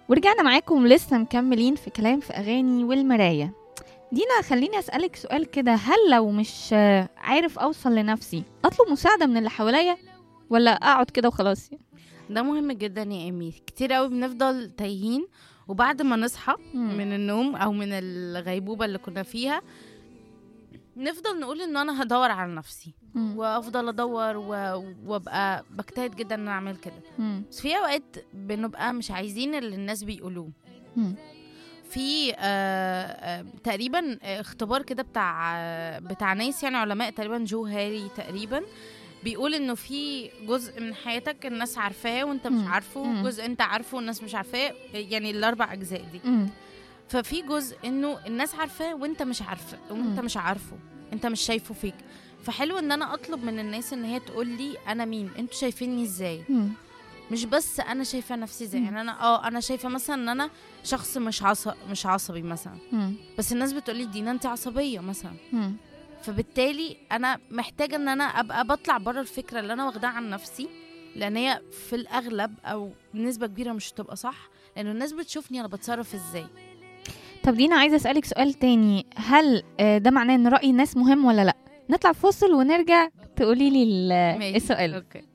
ورجعنا معاكم لسه مكملين في كلام في أغاني والمراية. دينا، خليني أسألك سؤال كده، هل لو مش عارف أوصل لنفسي أطلب مساعدة من اللي حواليا ولا أقعد كده وخلاص؟ ده مهم جدا يا ايمي. كتير قوي بنفضل تايهين، وبعد ما نصحى من النوم او من الغيبوبة اللي كنا فيها نفضل نقول ان انا هدور على نفسي، وافضل ادور وابقى بجتهد جدا ان أنا اعمل كده. بس في اوقات بنبقى مش عايزين اللي الناس بيقولوه. في تقريبا اختبار كده بتاع ناس، يعني علماء تقريبا، جو هاري تقريبا، بيقول انه في جزء من حياتك الناس عارفاه وانت مش عارفه، جزء انت عارفه والناس مش عارفاه، يعني الاربع اجزاء دي. ففي جزء انه الناس عارفاه وانت مش عارفه، وانت مش عارفه، انت مش شايفه فيك. فحلو ان انا اطلب من الناس ان هي تقول لي انا مين، انتوا شايفيني ازاي، مش بس انا شايفه نفسي ازاي. يعني انا شايفه مثلا ان انا شخص مش عصبي مثلا، بس الناس بتقول لي دينا انت عصبيه مثلا. فبالتالي انا محتاجه ان انا ابقى بطلع بره الفكره اللي انا واخداها عن نفسي، لان هي في الاغلب او بنسبه كبيره مش هتبقى صح، لان الناس بتشوفني انا بتصرف ازاي. طب دينا، عايزة أسألك سؤال تاني، هل ده معناه ان رأي الناس مهم ولا لا؟ نطلع فاصل ونرجع تقولي لي السؤال. اوكي.